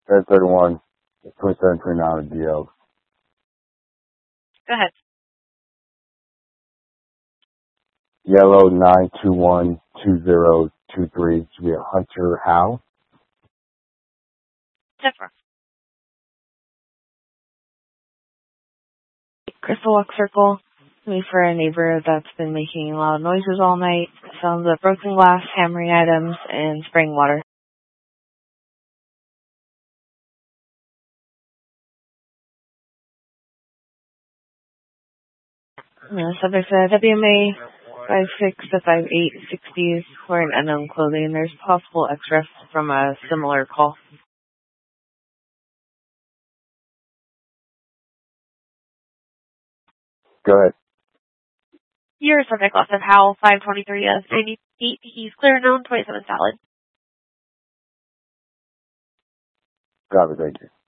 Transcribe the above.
1031, 2729 DL. Go ahead. Yellow 9212023 to be a Hunter Howe. Different. Crystal Walk Circle. Me for a neighbor that's been making loud noises all night. Sounds of broken glass, hammering items, and spraying water. Subject to WMA 56 to 5860s wearing unknown clothing. There's possible X-ray from a similar call. Go ahead. Your subject left of Howell, 523 of 98. He's clear known, 27 solid. Got it, thank you.